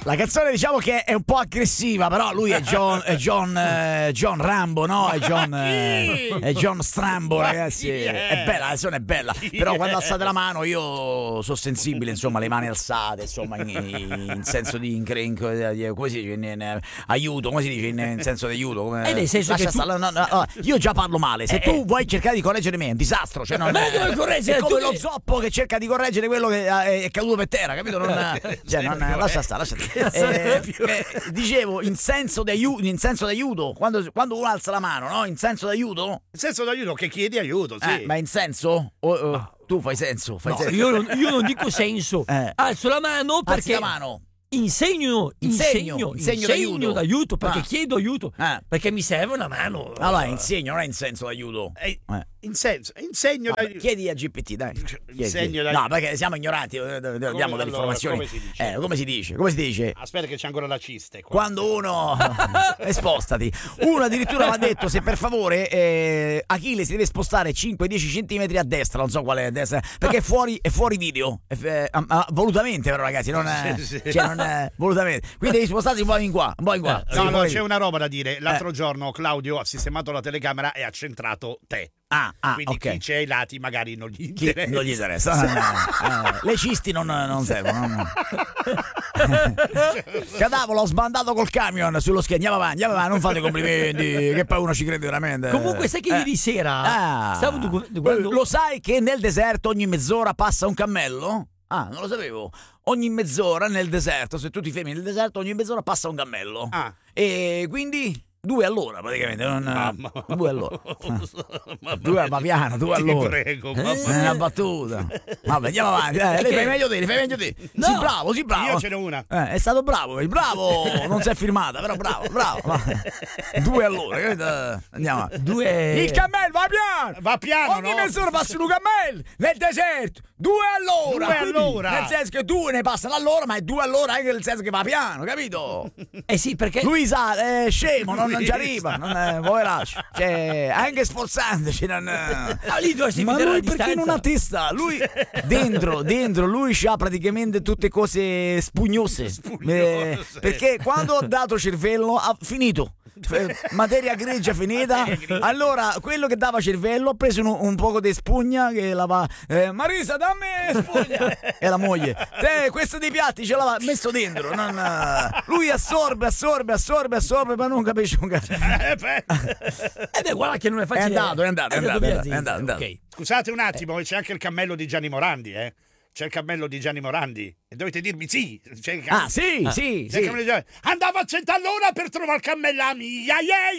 La canzone diciamo che è un po' aggressiva, però lui è John Rambo, no? È John Strambo, ragazzi. È bella, la canzone è bella. Però quando alzate la mano io sono sensibile, insomma, le mani alzate, insomma, in senso di come si dice? Aiuto, come si dice? In senso di aiuto. Come, nel senso che io già parlo male. Se tu vuoi cercare di correggere me, è un disastro. Cioè non è come lo zoppo che cerca di correggere quello che è caduto per terra, capito? Lascia stare. Dicevo in senso d'aiuto, quando uno alza la mano, no? In senso d'aiuto? In senso d'aiuto che chiedi aiuto, sì. Ma in senso? Tu fai senso? Senso. Io non dico senso. Alzo la mano perché la mano. Insegno d'aiuto perché chiedo aiuto perché mi serve una mano. Allora insegno, non è in senso d'aiuto. Insegno d'aiuto. Chiedi a GPT, dai. Insegno d'aiuto. No, perché siamo ignoranti, diamo delle informazioni. Come si dice? Aspetta che c'è ancora la ciste qua. Quando uno spostati. Uno addirittura mi ha detto se per favore Achille si deve spostare 5-10 centimetri a destra, non so qual è a destra, perché è fuori video. Volutamente però, ragazzi, non volutamente. Quindi devi spostarsi un po' in qua. No, c'è una roba da dire. L'altro giorno Claudio ha sistemato la telecamera e ha centrato te. Quindi ok. chi c'è ai lati magari non gli interessa. Non gli interessa. Le cisti non servono. Cadavolo, ho sbandato col camion sullo schermo. Andiamo avanti, non fate complimenti, che poi uno ci crede veramente. Comunque sai che ieri sera stavo guardando. Lo sai che nel deserto ogni mezz'ora passa un cammello? Non lo sapevo. Ogni mezz'ora nel deserto, se tu ti fermi nel deserto, ogni mezz'ora passa un cammello. E quindi 2 all'ora praticamente. 2 all'ora. 2 va piano, 2 all'ora. Ti prego, una battuta. Vabbè, andiamo avanti. Lei fai meglio te. No. Sì, bravo. Io ce n'ho una. È stato bravo, non si è firmata, però bravo. 2 all'ora, capito? Andiamo avanti. 2. Il cammello va piano. Ogni mezz'ora passa un cammello nel deserto. 2 all'ora. Nel senso che 2 ne passano all'ora, ma è 2 all'ora anche nel senso che va piano, capito? Sì, perché Luisa è scemo, non ci arriva, poveraccio. Cioè, anche sforzandoci non. lì Ma lui perché non ha testa? Lui dentro lui c'ha praticamente tutte cose spugnose. Perché quando ho dato cervello ha finito. Materia grigia finita. Allora quello che dava cervello ha preso un poco di spugna che lava. Marisa, dammi spugna. E la moglie, te questo dei piatti ce l'ha messo dentro. Lui assorbe, ma non capisce un cazzo. Guarda che non è facile. È andato. Okay. Scusate un attimo, c'è anche il cammello di Gianni Morandi, C'è il cammello di Gianni Morandi e dovete dirmi sì. Sì. Andava a 100 all'ora per trovare il cammello mia.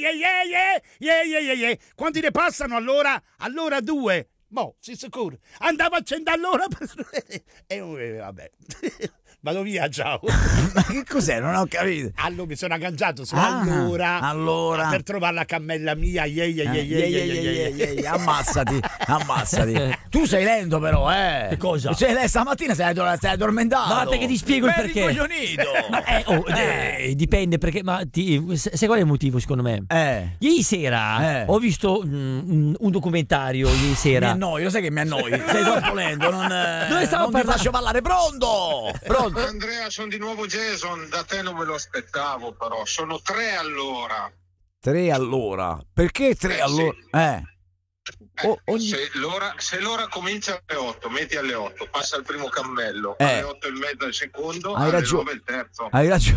Quanti ne passano allora? Allora 2. Sei sicuro? Andava a 100 all'ora per... vabbè. Vado via, ciao. Ma che cos'è? Non ho capito. Allora mi sono agganciato su allora per trovare la cammella mia. Ammazzati. Tu sei lento però, Che cosa? Stamattina sei addormentato. Ma perché ti spiego il perché. Dipende perché. Ma sai qual è il motivo secondo me? Ieri sera ho visto un documentario ieri sera. Mi annoio, lo sai che mi annoio. Sei troppo lento. Dove stavo ti faccio parlare. Pronto? Andrea, sono di nuovo Jason, da te non me lo aspettavo però, sono 3 all'ora. 3 all'ora? Perché 3 all'ora? Se l'ora comincia alle 8, metti alle 8, passa il primo cammello, alle 8 e mezza il secondo, alle 9 il terzo.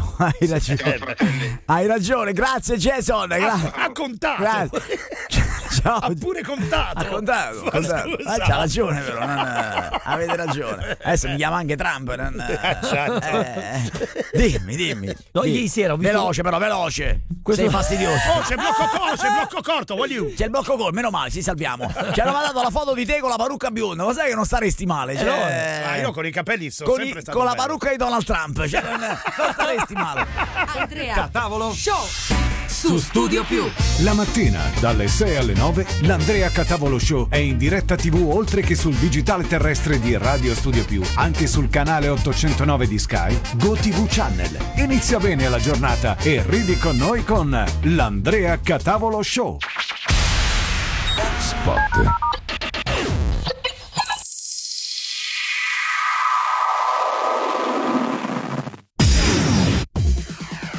Hai ragione, grazie Jason. Ha contato. Ciao. Ha pure contato. Ha contato. C'ha ragione però, avete ragione. Adesso mi chiama anche Trump. Dimmi. No, ieri sera ho visto... Veloce. Sei fastidioso. C'è blocco corto, voglio. C'è il blocco corto, meno male, ci salviamo. Ci hanno mandato la foto di te con la parrucca bionda, ma sai che non staresti male. Io con i capelli sono sempre stato con la parrucca di Donald Trump, non staresti male. Andrea Catavolo Show su Studio Più. La mattina dalle 6 alle 9 l'Andrea Catavolo Show è in diretta TV oltre che sul digitale terrestre di Radio Studio Più, anche sul canale 809 di Sky, GoTV Channel. Inizia bene la giornata e ridi con noi con l'Andrea Catavolo Show. Spot.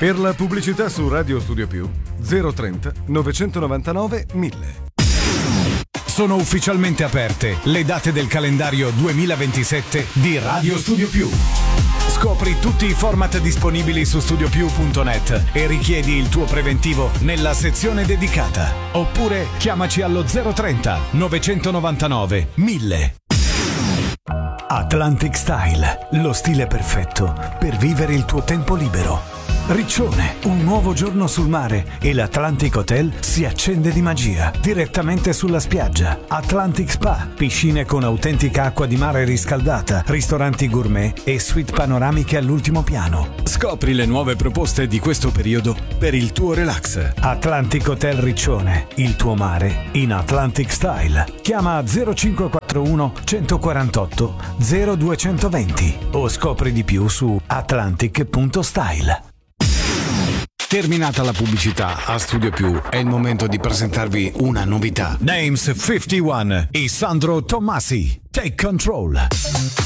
Per la pubblicità su Radio Studio Più 030 999 1000. Sono ufficialmente aperte le date del calendario 2027 di Radio Studio Più. Scopri tutti i format disponibili su studiopiù.net e richiedi il tuo preventivo nella sezione dedicata. Oppure chiamaci allo 030 999 1000. Atlantic Style, lo stile perfetto per vivere il tuo tempo libero. Riccione, un nuovo giorno sul mare e l'Atlantic Hotel si accende di magia direttamente sulla spiaggia. Atlantic Spa, piscine con autentica acqua di mare riscaldata, ristoranti gourmet e suite panoramiche all'ultimo piano. Scopri le nuove proposte di questo periodo per il tuo relax. Atlantic Hotel Riccione, il tuo mare in Atlantic Style. Chiama 0541 148 0220 o scopri di più su atlantic.style. Terminata la pubblicità, a Studio Più è il momento di presentarvi una novità. Names 51 e Sandro Tommasi. Take Control.